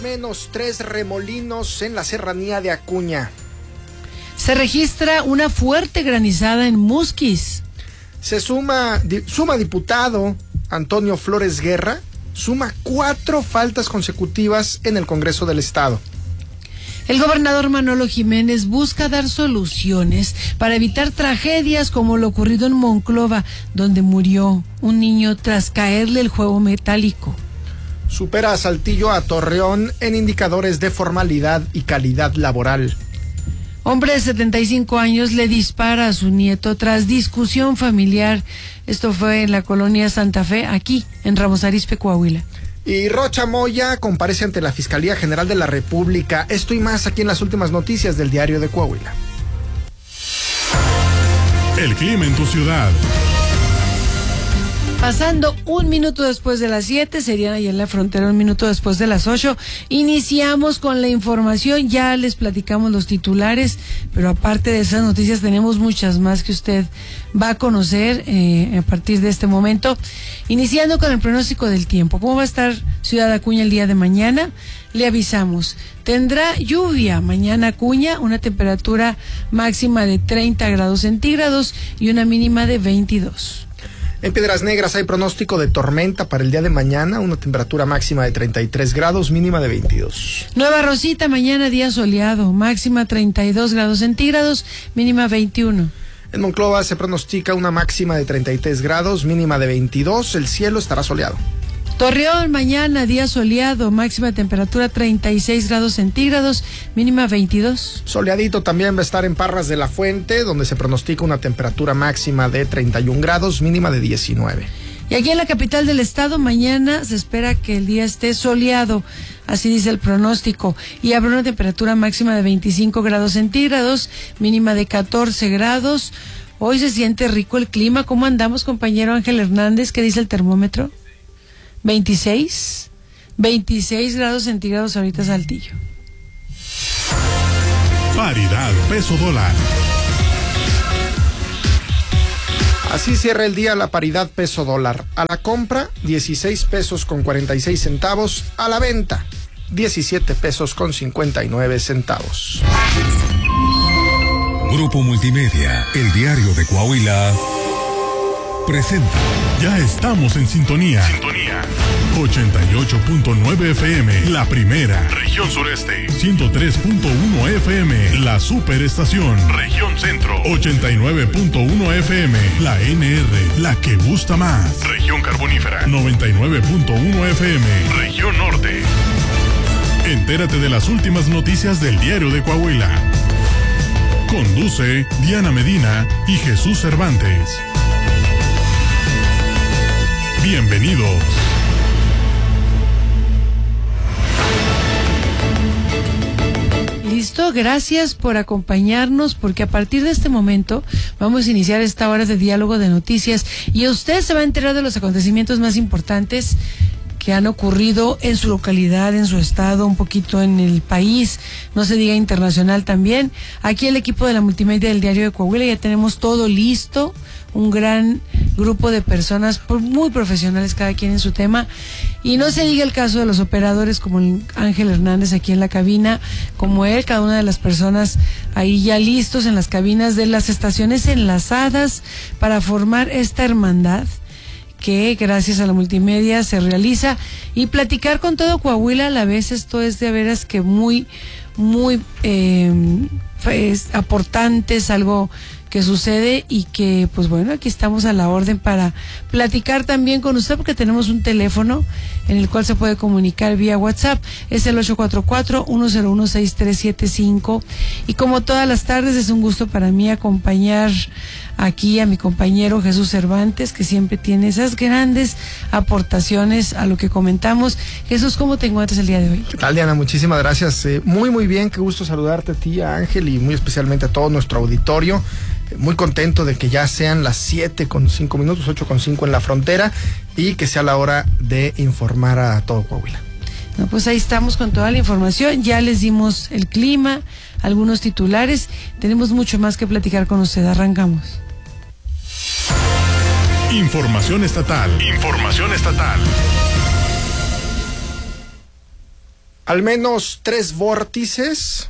-3 remolinos en la serranía de Acuña. Se registra una fuerte granizada en Musquis. Se suma diputado Antonio Flores Guerra, suma 4 faltas consecutivas en el Congreso del Estado. El gobernador Manolo Jiménez busca dar soluciones para evitar tragedias como lo ocurrido en Monclova, donde murió un niño tras caerle el juego metálico. Supera a Saltillo a Torreón en indicadores de formalidad y calidad laboral. Hombre de 75 años le dispara a su nieto tras discusión familiar. Esto fue en la colonia Santa Fe, aquí en Ramos Arizpe, Coahuila. Y Rocha Moya comparece ante la Fiscalía General de la República. Esto y más aquí en las últimas noticias del Diario de Coahuila. El clima en tu ciudad. Pasando 1 minuto después de las 7, serían allá en la frontera 1 minuto después de las 8. Iniciamos con la información, ya les platicamos los titulares, pero aparte de esas noticias tenemos muchas más que usted va a conocer a partir de este momento. Iniciando con el pronóstico del tiempo. ¿Cómo va a estar Ciudad Acuña el día de mañana? Le avisamos. Tendrá lluvia mañana Acuña, una temperatura máxima de 30 grados centígrados y una mínima de 22. En Piedras Negras hay pronóstico de tormenta para el día de mañana, una temperatura máxima de 33 grados, mínima de 22. Nueva Rosita, mañana día soleado, máxima 32 grados centígrados, mínima 21. En Monclova se pronostica una máxima de 33 grados, mínima de 22, el cielo estará soleado. Torreón, mañana día soleado, máxima temperatura 36 grados centígrados, mínima 22. Soleadito también va a estar en Parras de la Fuente, donde se pronostica una temperatura máxima de 31 grados, mínima de 19. Y aquí en la capital del estado, mañana se espera que el día esté soleado, así dice el pronóstico, y habrá una temperatura máxima de 25 grados centígrados, mínima de 14 grados. Hoy se siente rico el clima. ¿Cómo andamos, compañero Ángel Hernández? ¿Qué dice el termómetro? 26 grados centígrados ahorita Saltillo. Paridad peso dólar. Así cierra el día la paridad peso dólar. A la compra, 16 pesos con 46 centavos. A la venta, 17 pesos con 59 centavos. Grupo Multimedia, el Diario de Coahuila, presenta. Ya estamos en sintonía. 88.9 FM, la primera. Región Sureste. 103.1 FM, la superestación. Región Centro. 89.1 FM, la NR, la que gusta más. Región Carbonífera. 99.1 FM, Región Norte. Entérate de las últimas noticias del Diario de Coahuila. Conduce Diana Medina y Jesús Cervantes. Bienvenidos. Listo, gracias por acompañarnos, porque a partir de este momento vamos a iniciar esta hora de diálogo de noticias y usted se va a enterar de los acontecimientos más importantes que han ocurrido en su localidad, en su estado, un poquito en el país, no se diga internacional también. Aquí el equipo de la multimedia del Diario de Coahuila ya tenemos todo listo, un gran grupo de personas muy profesionales, cada quien en su tema, y no se diga el caso de los operadores como el Ángel Hernández aquí en la cabina, como él, cada una de las personas ahí ya listos en las cabinas de las estaciones enlazadas para formar esta hermandad que gracias a la multimedia se realiza, y platicar con todo Coahuila a la vez. Esto es de veras que muy aportante, es algo que sucede y que, pues bueno, aquí estamos a la orden para platicar también con usted, porque tenemos un teléfono en el cual se puede comunicar vía WhatsApp, es el 844-101-6375, y como todas las tardes es un gusto para mí acompañar aquí a mi compañero Jesús Cervantes, que siempre tiene esas grandes aportaciones a lo que comentamos. Jesús, ¿cómo te encuentras el día de hoy? ¿Qué tal, Diana? Muchísimas gracias. Muy bien, qué gusto saludarte a ti, a Ángel, y muy especialmente a todo nuestro auditorio. Muy contento de que ya sean las 7:05, 8:05 en la frontera, y que sea la hora de informar a todo Coahuila. No, pues ahí estamos con toda la información, ya les dimos el clima, algunos titulares, tenemos mucho más que platicar con usted, arrancamos. Información estatal. Al menos 3 vórtices,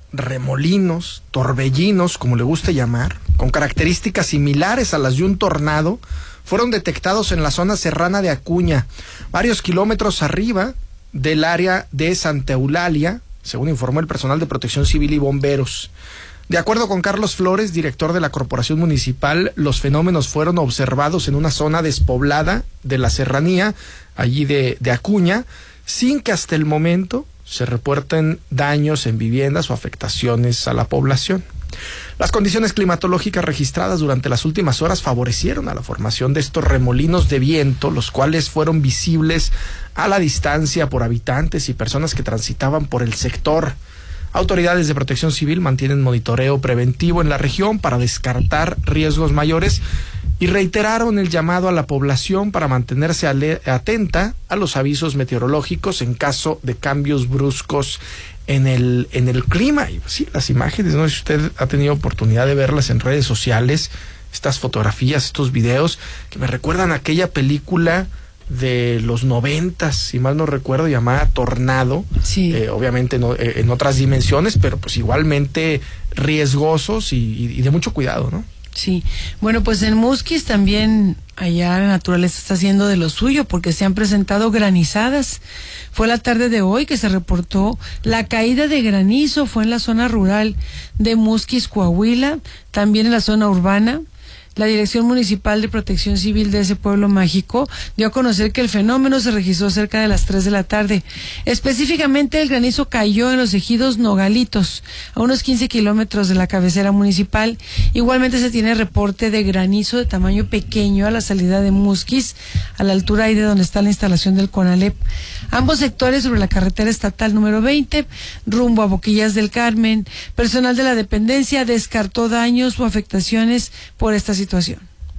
remolinos, torbellinos, como le guste llamar, con características similares a las de un tornado, fueron detectados en la zona serrana de Acuña, varios kilómetros arriba del área de Santa Eulalia, según informó el personal de Protección Civil y bomberos. De acuerdo con Carlos Flores, director de la Corporación Municipal, los fenómenos fueron observados en una zona despoblada de la serranía, allí de Acuña, sin que hasta el momento se reporten daños en viviendas o afectaciones a la población. Las condiciones climatológicas registradas durante las últimas horas favorecieron a la formación de estos remolinos de viento, los cuales fueron visibles a la distancia por habitantes y personas que transitaban por el sector. Autoridades de Protección Civil mantienen monitoreo preventivo en la región para descartar riesgos mayores y reiteraron el llamado a la población para mantenerse atenta a los avisos meteorológicos en caso de cambios bruscos en el clima. Y sí, las imágenes, no sé si usted ha tenido oportunidad de verlas en redes sociales, estas fotografías, estos videos que me recuerdan a aquella película de los 90, si mal no recuerdo, llamada Tornado. Sí. Obviamente no, en otras dimensiones, pero pues igualmente riesgosos y de mucho cuidado, ¿no? Sí, bueno, pues en Musquis también allá la naturaleza está haciendo de lo suyo porque se han presentado granizadas. Fue la tarde de hoy que se reportó la caída de granizo, fue en la zona rural de Musquis, Coahuila, también en la zona urbana. La Dirección Municipal de Protección Civil de ese pueblo mágico dio a conocer que el fenómeno se registró cerca de las 3 de la tarde. Específicamente, el granizo cayó en los ejidos Nogalitos, a unos 15 kilómetros de la cabecera municipal. Igualmente se tiene reporte de granizo de tamaño pequeño a la salida de Musquis, a la altura ahí de donde está la instalación del CONALEP. Ambos sectores sobre la carretera estatal número 20, rumbo a Boquillas del Carmen. Personal de la dependencia descartó daños o afectaciones por esta situación.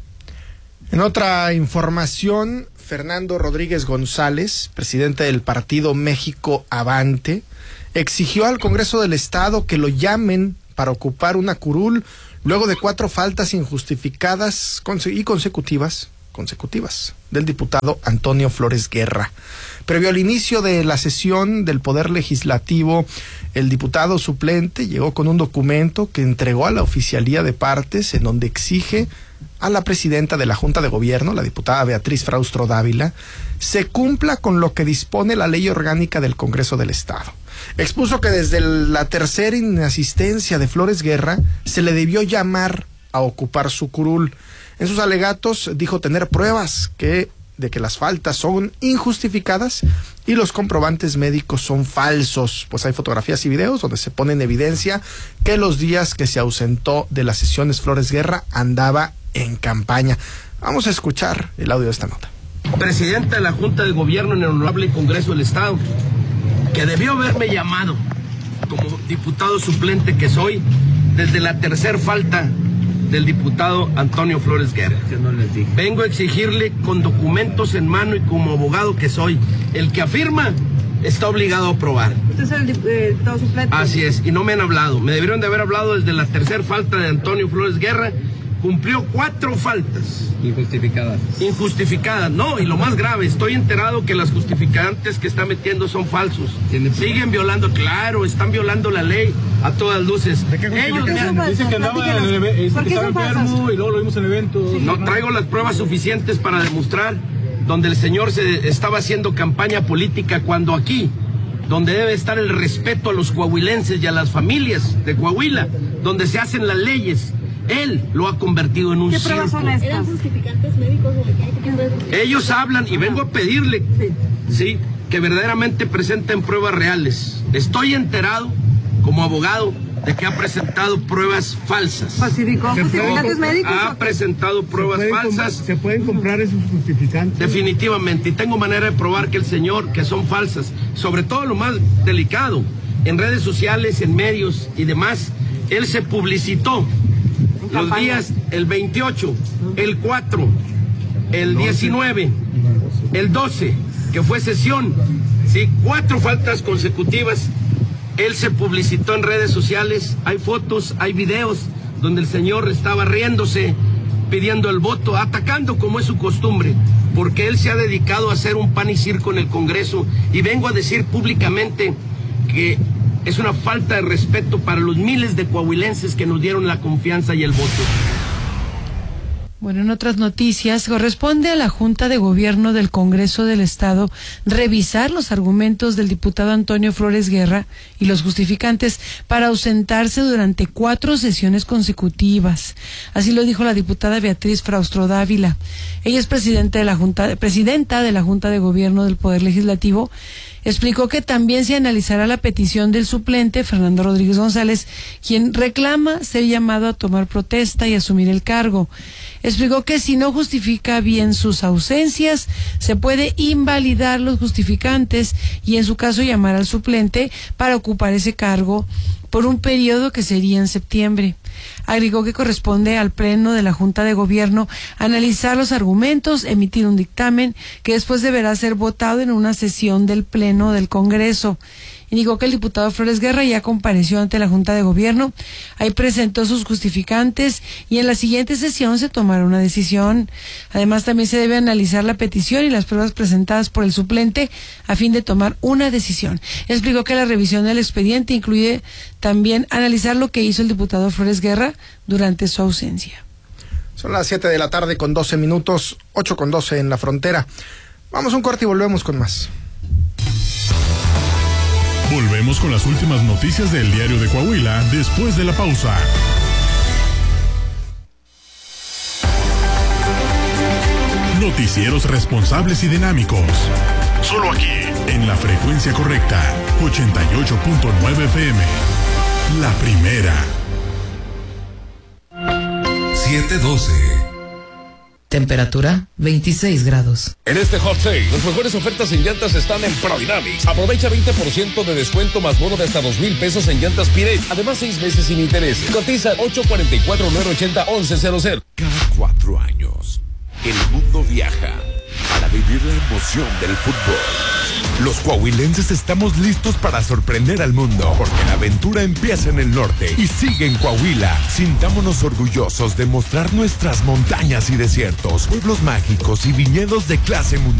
En otra información, Fernando Rodríguez González, presidente del partido México Avante, exigió al Congreso del Estado que lo llamen para ocupar una curul luego de 4 faltas injustificadas y consecutivas del diputado Antonio Flores Guerra. Previo al inicio de la sesión del Poder Legislativo, el diputado suplente llegó con un documento que entregó a la oficialía de partes en donde exige a la presidenta de la Junta de Gobierno, la diputada Beatriz Fraustro Dávila, se cumpla con lo que dispone la Ley Orgánica del Congreso del Estado. Expuso que desde la tercera inasistencia de Flores Guerra se le debió llamar a ocupar su curul. En sus alegatos dijo tener pruebas de que las faltas son injustificadas y los comprobantes médicos son falsos, pues hay fotografías y videos donde se pone en evidencia que los días que se ausentó de las sesiones Flores Guerra andaba en campaña. Vamos a escuchar el audio de esta nota. Presidenta de la Junta de Gobierno en el Honorable Congreso del Estado, que debió haberme llamado como diputado suplente que soy desde la tercera falta del diputado Antonio Flores Guerra. Vengo a exigirle con documentos en mano y como abogado que soy, el que afirma está obligado a aprobar. ¿Usted es el diputado suplente? Así es, y no me han hablado. Me debieron de haber hablado desde la tercera falta de Antonio Flores Guerra. Cumplió 4 faltas. Injustificadas, no, y lo más grave, estoy enterado que las justificantes que está metiendo son falsos. Siguen violando, claro, están violando la ley a todas luces. ¿De qué Ellos dice que andaba en el evento, que estaba enfermo y luego lo vimos en el evento? Sí, no traigo las pruebas suficientes para demostrar donde el señor se estaba haciendo campaña política, cuando aquí, donde debe estar el respeto a los coahuilenses y a las familias de Coahuila, donde se hacen las leyes, él lo ha convertido en un circo. ¿Qué pruebas son estas? ¿Eran justificantes médicos o de qué? Ellos hablan y vengo a pedirle, sí, que verdaderamente presenten pruebas reales. Estoy enterado, como abogado, de que ha presentado pruebas falsas. ¿Falsificó justificantes médicos? Ha presentado pruebas falsas. ¿Se pueden comprar esos justificantes? Definitivamente, y tengo manera de probar que el señor, que son falsas, sobre todo lo más delicado, en redes sociales, en medios y demás, él se publicitó los días, el 28, el 4, el 19, el 12, que fue sesión, sí, 4 faltas consecutivas. Él se publicitó en redes sociales, hay fotos, hay videos donde el señor estaba riéndose, pidiendo el voto, atacando como es su costumbre. porque él se ha dedicado a hacer un pan y circo en el Congreso, y vengo a decir públicamente que es una falta de respeto para los miles de coahuilenses que nos dieron la confianza y el voto. Bueno, en otras noticias, corresponde a la Junta de Gobierno del Congreso del Estado revisar los argumentos del diputado Antonio Flores Guerra y los justificantes para ausentarse durante 4 sesiones consecutivas. Así lo dijo la diputada Beatriz Fraustro Dávila. Ella es presidenta de la Junta de Gobierno del Poder Legislativo. Explicó que también se analizará la petición del suplente, Fernando Rodríguez González, quien reclama ser llamado a tomar protesta y asumir el cargo. Explicó que si no justifica bien sus ausencias, se puede invalidar los justificantes y en su caso llamar al suplente para ocupar ese cargo por un periodo que sería en septiembre. Agregó que corresponde al Pleno de la Junta de Gobierno analizar los argumentos, emitir un dictamen que después deberá ser votado en una sesión del Pleno del Congreso. Indicó que el diputado Flores Guerra ya compareció ante la Junta de Gobierno, ahí presentó sus justificantes y en la siguiente sesión se tomará una decisión. Además, también se debe analizar la petición y las pruebas presentadas por el suplente a fin de tomar una decisión. Explicó que la revisión del expediente incluye también analizar lo que hizo el diputado Flores Guerra durante su ausencia. Son las 7 de la tarde con 12 minutos, 8:12 en la frontera. Vamos a un corte y volvemos con más. Volvemos con las últimas noticias del Diario de Coahuila después de la pausa. Noticieros responsables y dinámicos. Solo aquí, en la frecuencia correcta, 88.9 FM. La primera. 7:12. Temperatura 26 grados. En este hot sale, las mejores ofertas en llantas están en Prodynamics. Aprovecha 20% de descuento más bono de hasta 2,000 pesos en llantas Pirelli. Además, 6 meses sin interés. Cotiza 844-980-1100. Cada 4 años, el mundo viaja para vivir la emoción del fútbol. Los coahuilenses estamos listos para sorprender al mundo, porque la aventura empieza en el norte y sigue en Coahuila. Sintámonos orgullosos de mostrar nuestras montañas y desiertos, pueblos mágicos y viñedos de clase mundial.